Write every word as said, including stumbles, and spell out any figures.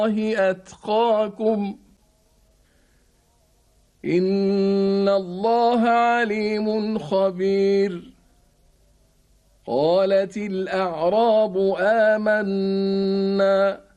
أتقاكم إن الله عليم خبير. قالت الأعراب آمنا